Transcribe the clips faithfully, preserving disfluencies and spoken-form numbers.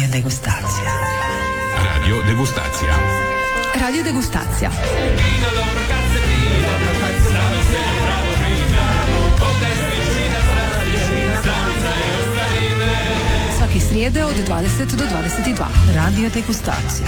degustacija. Radio degustacija. Radio degustacija. Svaki srijede od dvadeset do dvadeset dva. Radio degustacija.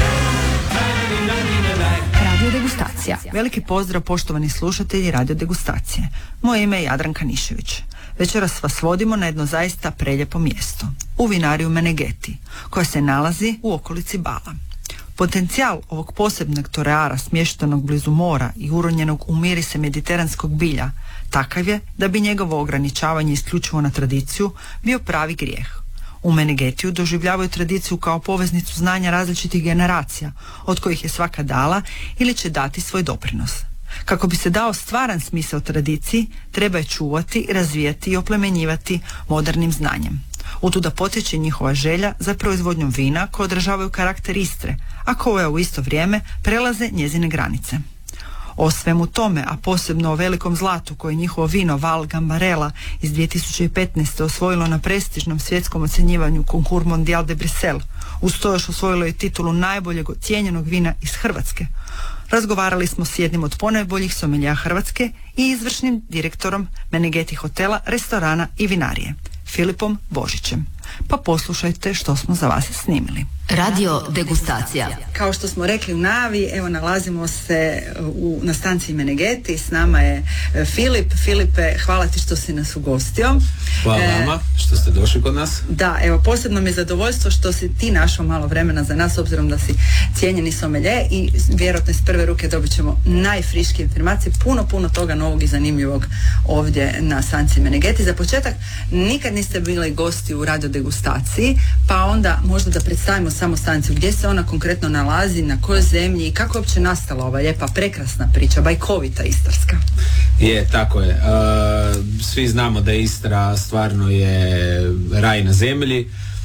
Radio degustacija. Veliki pozdrav poštovani slušatelji Radio degustacije. Moje ime je Jadranka Nišević. Večeras vas vodimo na jedno zaista prelijepo mjesto, u vinariju Menegeti, koja se nalazi u okolici Bala. Potencijal ovog posebnog toreara smještenog blizu mora i uronjenog u mirise mediteranskog bilja takav je da bi njegovo ograničavanje isključivo na tradiciju bio pravi grijeh. U Menegetiju doživljavaju tradiciju kao poveznicu znanja različitih generacija, od kojih je svaka dala ili će dati svoj doprinos. Kako bi se dao stvaran smisao tradiciji, treba je čuvati, razvijati i oplemenjivati modernim znanjem. Utuda potječe njihova želja za proizvodnjom vina koje odražavaju karakter Istre, a koja u isto vrijeme prelaze njezine granice. O svemu tome, a posebno o velikom zlatu koje njihovo vino Val Gambarela iz dvije tisuće petnaeste. osvojilo na prestižnom svjetskom ocjenjivanju Concours Mondial de Bruxelles, uz to još osvojilo je titulu najboljeg ocijenjenog vina iz Hrvatske. Razgovarali smo s jednim od ponajboljih somelija Hrvatske i izvršnim direktorom Menegeti hotela, restorana i vinarije, Filipom Božićem. Pa poslušajte što smo za vas snimili. Radio degustacija. Kao što smo rekli u najavi, evo nalazimo se u, na stanciji Menegeti, s nama je Filip. Filipe, hvala ti što si nas ugostio. Hvala e, vama što ste došli kod nas. Da, evo posebno mi je zadovoljstvo što si ti našao malo vremena za nas, obzirom da si cijenjeni somelje i vjerojatno iz prve ruke dobit ćemo najfriškije informacije, puno, puno toga novog i zanimljivog ovdje na stanciji Menegeti. Za početak, nikad niste bili gosti u radio degustaciji, pa onda možda da predstavimo samo stanciju, gdje se ona konkretno nalazi, na kojoj zemlji i kako je uopće nastala ova lijepa, prekrasna priča, bajkovita istarska. Je, tako je. Uh, svi znamo da Istra stvarno je raj na zemlji.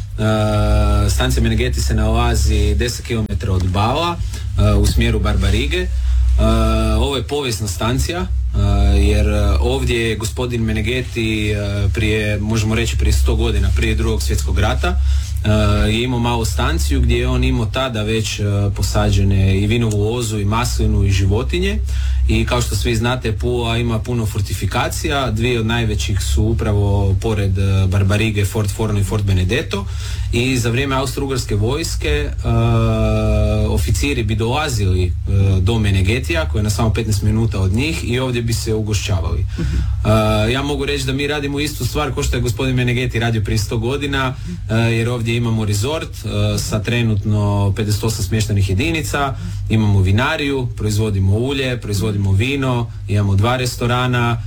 Uh, stancija Menegeti se nalazi deset kilometara od Bala, uh, u smjeru Barbarige. Uh, ovo je povijesna stancija, uh, jer ovdje je gospodin Menegeti uh, prije, možemo reći prije sto godina, prije drugog svjetskog rata, Uh, je imao malu stanciju gdje je on imao tada već uh, posađene i vinovu lozu i maslinu i životinje, i kao što svi znate, Pula ima puno fortifikacija. Dvije od najvećih su upravo pored uh, Barbarige, Fort Forno i Fort Benedetto, i za vrijeme austro-ugarske vojske uh, oficiri bi dolazili uh, do Menegetija, koji je na samo petnaest minuta od njih, i ovdje bi se ugošćavali. Uh, ja mogu reći da mi radimo istu stvar kao što je gospodin Menegeti radio prije sto godina, uh, jer ovdje imamo resort uh, sa trenutno pedeset osam smještajnih jedinica, imamo vinariju, proizvodimo ulje, proizvodimo vino, imamo dva restorana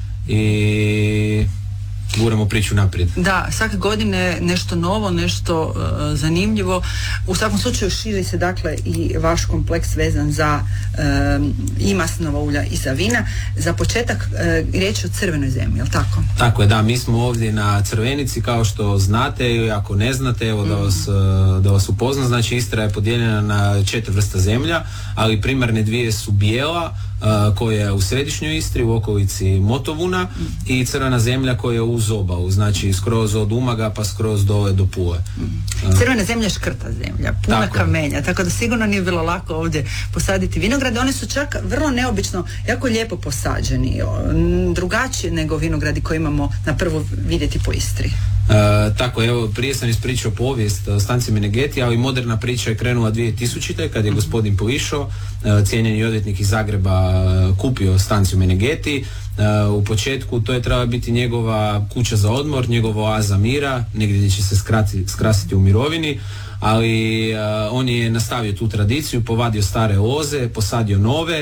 i guramo priču naprijed. Da, svake godine nešto novo, nešto uh, zanimljivo. U svakom slučaju širi se dakle i vaš kompleks vezan za uh, i maslinova ulja i za vina. Za početak uh, riječ je o crvenoj zemlji, je li tako? Tako je, da, mi smo ovdje na Crvenici, kao što znate, i ako ne znate, evo da vas, uh, da vas upoznam, znači Istra je podijeljena na četiri vrsta zemlja, ali primarne dvije su bijela, Uh, koja je u središnjoj Istri, u okolici Motovuna, mm. i crvena zemlja koja je uz obalu, znači skroz od Umaga pa skroz dole do Pule. Mm. Uh. Crvena zemlja je škrta zemlja, puna tako kamenja, tako da sigurno nije bilo lako ovdje posaditi vinograde. Oni su čak vrlo neobično, jako lijepo posađeni, drugačije nego vinogradi koje imamo na prvo vidjeti po Istri. Uh, tako, evo, prije sam ispričao povijest uh, stancije Menegeti, ali moderna priča je krenula dvije tisućite. kad je gospodin Plišo, uh, cijenjeni odvjetnik iz Zagreba, uh, kupio stanciju Menegeti. Uh, u početku to je trebala biti njegova kuća za odmor, njegova oaza mira, negdje gdje će se skrati, skrasiti u mirovini, ali uh, on je nastavio tu tradiciju, povadio stare loze, posadio nove,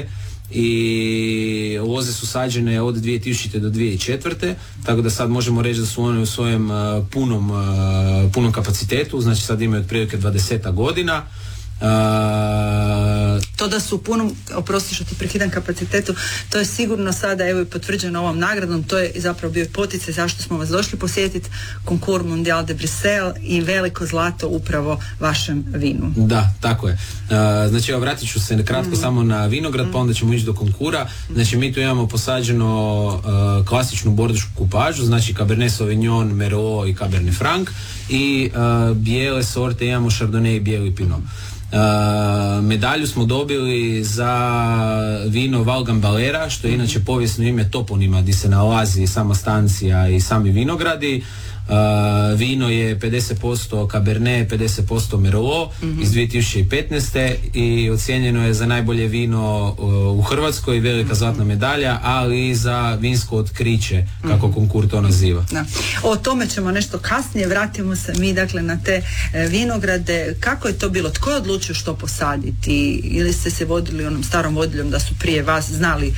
i loze su sađene od dvije tisućite do dvije tisuće četvrte. tako da sad možemo reći da su one u svojem uh, punom, uh, punom kapacitetu, znači sad imaju otprilike dvadeset godina. Uh, To da su u punom, oprosti što ti prekidam, kapacitetu, to je sigurno sada evo i potvrđeno ovom nagradom, to je zapravo bio poticaj zašto smo vas došli posjetiti, Concours Mondial de Bruxelles i veliko zlato upravo vašem vinu. Da, tako je. Uh, znači, evo, vratit ću se kratko mm. samo na vinograd, mm. pa onda ćemo ići do konkura. Znači, mi tu imamo posađeno uh, klasičnu bordešku kupažu, znači Cabernet Sauvignon, Merlot i Cabernet Franc, i uh, bijele sorte imamo Chardonnay i bijeli Pinot. Uh, medalju smo dobili za vino Val Gambalera, što je inače povijesno ime toponima gdje se nalazi sama stancija i sami vinogradi. Uh, vino je pedeset posto Cabernet, pedeset posto Merlot mm-hmm. iz dvije tisuće petnaeste i ocijenjeno je za najbolje vino uh, u Hrvatskoj, velika zlatna medalja, ali i za vinsko otkriće, kako mm-hmm. Concours to naziva. Da. O tome ćemo nešto kasnije, vratimo se mi dakle na te e, vinograde. Kako je to bilo? Tko je odlučio što posaditi? Ili ste se vodili onom starom vodiljem da su prije vas znali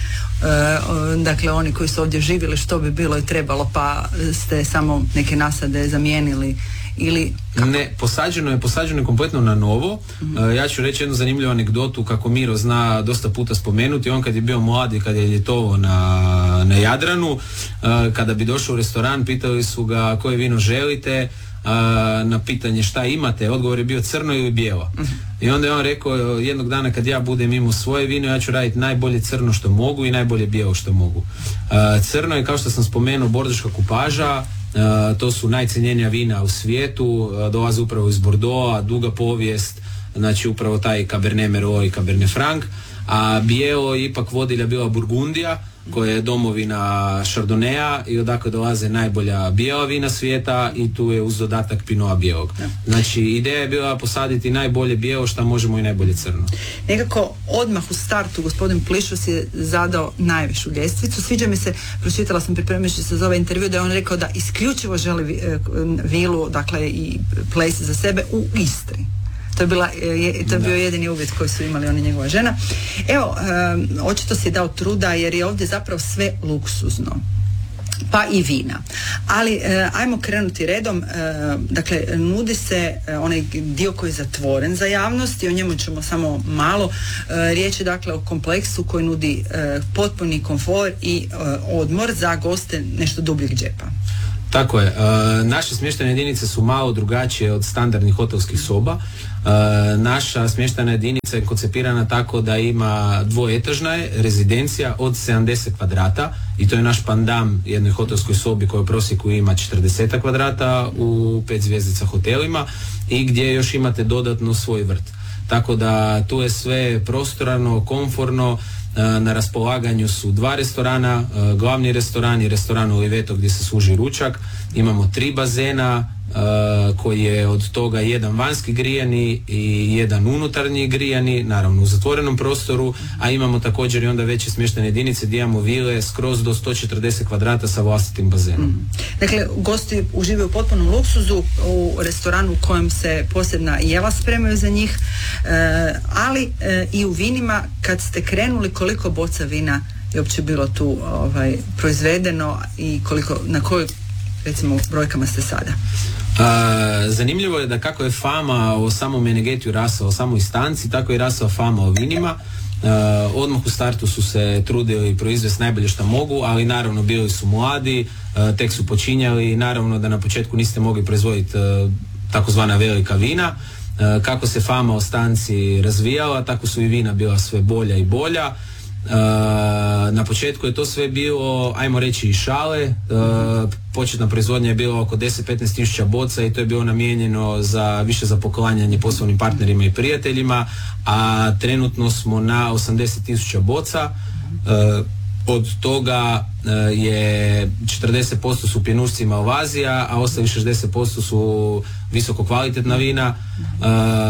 Uh, dakle oni koji su ovdje živjeli što bi bilo i trebalo, pa ste samo neke nasade zamijenili ili kako? Ne, posađeno je, posađeno je kompletno na novo. Mm-hmm. Uh, ja ću reći jednu zanimljivu anegdotu kako Miro zna dosta puta spomenuti. On kad je bio mlad i kad je ljetovao na, na Jadranu, uh, kada bi došao u restoran, pitali su ga koje vino želite. Uh, na pitanje šta imate, odgovor je bio crno ili bijelo. Mm-hmm. I onda je on rekao, jednog dana kad ja budem imao svoje vino, ja ću raditi najbolje crno što mogu i najbolje bijelo što mogu. Uh, crno je, kao što sam spomenuo, bordeška kupaža. Uh, to su najcijenjenija vina u svijetu, uh, dolaze upravo iz Bordeauxa, duga povijest, znači upravo taj Cabernet Merlot i Cabernet Franc. A bijelo je ipak vodilja bila Burgundija, koja je domovina Chardonnaya i odakle dolaze najbolja bijela vina svijeta, i tu je uz dodatak Pinota bijelog. Znači, ideja je bila posaditi najbolje bijelo što možemo i najbolje crno. Nekako odmah u startu gospodin Plišos je zadao najvišu ljestvicu. Sviđa mi se, pročitala sam pripremajući se za ovaj intervju, da je on rekao da isključivo želi vilu, dakle i place za sebe u Istri. To je, bila, je, to je bio jedini uvjet koji su imali oni, njegova žena. Evo, um, očito si dao truda jer je ovdje zapravo sve luksuzno. Pa i vina. Ali uh, ajmo krenuti redom. Uh, dakle, nudi se uh, onaj dio koji je zatvoren za javnost i o njemu ćemo samo malo. Uh, riječ je dakle o kompleksu koji nudi uh, potpuni komfor i uh, odmor za goste nešto dubljeg džepa. Tako je. E, naše smještajne jedinice su malo drugačije od standardnih hotelskih soba. E, naša smještajna jedinica je koncipirana tako da ima dvoetažna je rezidencija od sedamdeset kvadrata i to je naš pandam jednoj hotelskoj sobi koja u prosjeku ima četrdeset kvadrata u pet zvjezdica hotelima i gdje još imate dodatno svoj vrt. Tako da tu je sve prostorano, komforno. Na raspolaganju su dva restorana, glavni restoran i restoran Oliveto gdje se služi ručak. Imamo tri bazena koji je od toga jedan vanjski grijani i jedan unutarnji grijani, naravno u zatvorenom prostoru, a imamo također i onda veće smještajne jedinice gdje imamo vile skroz do sto četrdeset kvadrata sa vlastitim bazenom. Mm. Dakle, gosti uživaju u potpunom luksuzu u restoranu u kojem se posebna jela spremaju za njih, e, ali e, i u vinima. Kad ste krenuli, koliko boca vina je uopće bilo tu ovaj, proizvedeno i koliko, na kojoj recimo brojkama ste sada? Uh, zanimljivo je da kako je fama o samom Meneghetiju rasla, o samoj stanci, tako je rasla fama o vinima. Uh, odmah u startu su se trudili proizvesti najbolje što mogu, ali naravno bili su mladi, uh, tek su počinjali i naravno da na početku niste mogli proizvoditi uh, takozvana velika vina. Uh, kako se fama o stanci razvijala, tako su i vina bila sve bolja i bolja. Uh, na početku je to sve bilo, ajmo reći, i šale. Uh, početna proizvodnja je bila oko deset do petnaest tisuća boca i to je bilo namijenjeno za, više za poklanjanje poslovnim partnerima i prijateljima, a trenutno smo na osamdeset tisuća boca. Uh, od toga uh, je četrdeset posto su pjenušci Malvazija, a ostalih šezdeset posto su visoko kvalitetna vina, uh,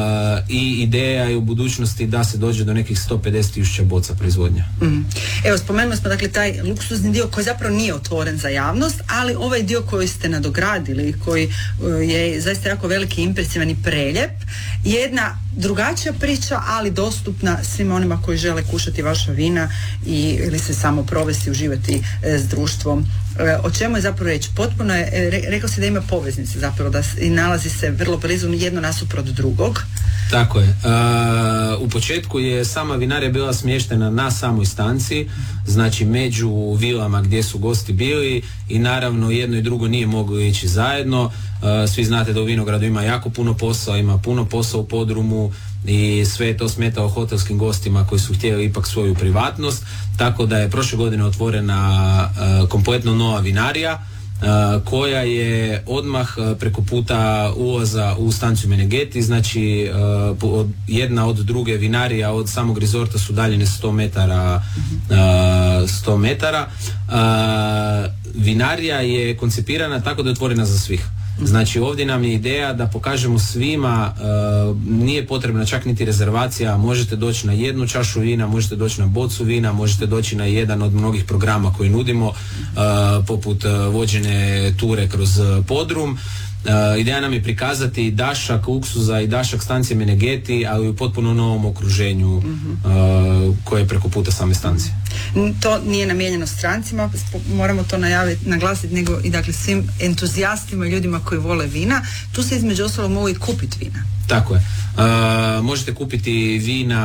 i ideja je u budućnosti da se dođe do nekih sto pedeset tisuća boca proizvodnja. Mm. Evo, spomenuli smo dakle taj luksuzni dio koji zapravo nije otvoren za javnost, ali ovaj dio koji ste nadogradili, koji uh, je zaista jako veliki, impresivan i preljep, jedna drugačija priča, ali dostupna svima onima koji žele kušati vaša vina i ili se samo provesti, uživati e, s društvom O čemu je zapravo reći? Potpuno je, re, rekao si da ima poveznice zapravo, da i nalazi se vrlo blizu jedno nasuprot drugog. Tako je. E, u početku je sama vinarija bila smještena na samoj stanci, znači među vilama gdje su gosti bili i naravno jedno i drugo nije moglo ići zajedno. E, svi znate da u vinogradu ima jako puno posla, ima puno posla u podrumu i sve je to smetalo hotelskim gostima koji su htjeli ipak svoju privatnost, tako da je prošle godine otvorena e, kompletno nova vinarija Uh, koja je odmah uh, preko puta ulaza u stanciju Menegeti, znači uh, od, jedna od druge vinarija od samog rezorta su daljene sto metara. Uh, sto metara. Uh, vinarija je koncipirana tako da je otvorena za svih. Znači ovdje nam je ideja da pokažemo svima, uh, nije potrebna čak niti rezervacija, možete doći na jednu čašu vina, možete doći na bocu vina, možete doći na jedan od mnogih programa koji nudimo, uh, poput uh, vođene ture kroz uh, podrum. Uh, ideja nam je prikazati dašak luksuza i dašak stancije Menegeti, ali u potpuno novom okruženju uh, koje je preko puta same stancije. To nije namijenjeno strancima, moramo to najaviti, naglasiti, nego i dakle svim entuzijastima i ljudima koji vole vina. Tu se između ostalog mogu i kupiti vina. Tako je. Uh, možete kupiti vina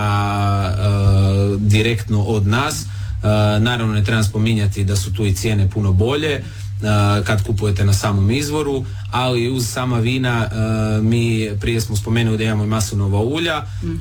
uh, direktno od nas. Uh, naravno ne trebam spominjati da su tu i cijene puno bolje uh, kad kupujete na samom izvoru, ali uz sama vina uh, mi prije smo spomenuli da imamo i maslinova ulja, uh,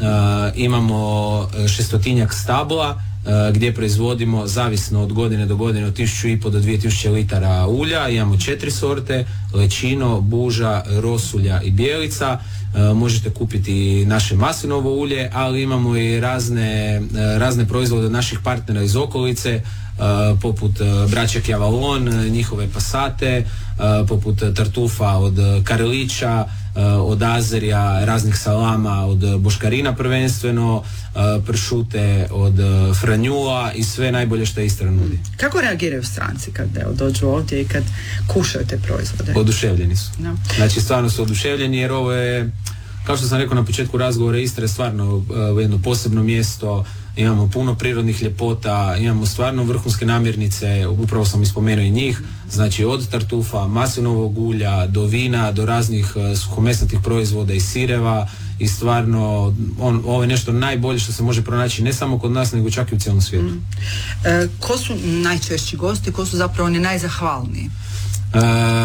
imamo šestotinjak stabla Uh, gdje proizvodimo zavisno od godine do godine od tisuću i po do dvije tisuće litara ulja. Imamo četiri sorte: lečino, buža, rosulja i bijelica. Uh, možete kupiti naše maslinovo ulje, ali imamo i razne, uh, razne proizvode od naših partnera iz okolice, Uh, poput uh, braća Kjavalon, njihove pasate, uh, poput tartufa od Karlića, uh, od Azerija, raznih salama od Boškarina prvenstveno, uh, pršute od uh, Franjula i sve najbolje što Istra nudi. Kako reagiraju stranci kad evo, dođu ovdje i kad kušaju te proizvode? Oduševljeni su. No. Znači stvarno su oduševljeni jer ovo je, kao što sam rekao na početku razgovora, Istra je stvarno uh, jedno posebno mjesto. Imamo puno prirodnih ljepota, imamo stvarno vrhunske namirnice, upravo sam ispomenuo i njih, znači od tartufa, maslinovog ulja, do vina, do raznih uh, suhomesnatih proizvoda i sireva i stvarno on, ovo je nešto najbolje što se može pronaći ne samo kod nas nego čak i u cijelom svijetu. Mm. E, ko su najčešći gosti, ko su zapravo oni najzahvalniji? Uh,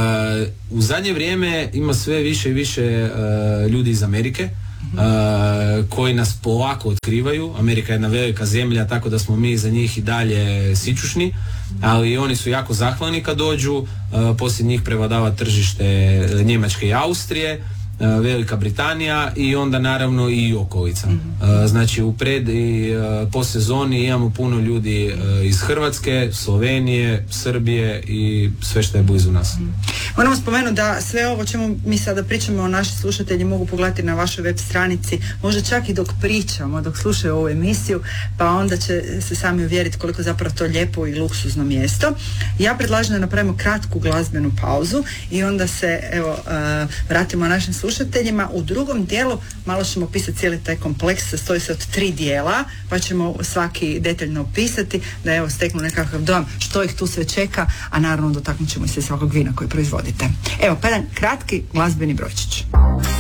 u zadnje vrijeme ima sve više i više uh, ljudi iz Amerike. Uh, koji nas polako otkrivaju. Amerika je jedna velika zemlja, tako da smo mi za njih i dalje sićušni, ali oni su jako zahvalni kad dođu. Uh, poslije njih prevladava tržište Njemačke i Austrije, uh, Velika Britanija i onda naravno i okolica. Uh, znači u pred i uh, po sezoni imamo puno ljudi uh, iz Hrvatske, Slovenije, Srbije i sve što je blizu nas. Moramo spomenuti da sve ovo čemu mi sada pričamo, naši slušatelji mogu pogledati na vašoj web stranici, možda čak i dok pričamo, dok slušaju ovu emisiju, pa onda će se sami uvjeriti koliko zapravo to lijepo i luksuzno mjesto. Ja predlažem da napravimo kratku glazbenu pauzu i onda se evo uh, vratimo našim slušateljima. U drugom dijelu malo ćemo opisati cijeli taj kompleks, sastoji se od tri dijela, pa ćemo svaki detaljno opisati da evo steknu nekakav dojam što ih tu sve čeka, a naravno dotaknut ćemo i se svakog vina koji proizvodite. Evo, pa jedan kratki glazbeni brojčić.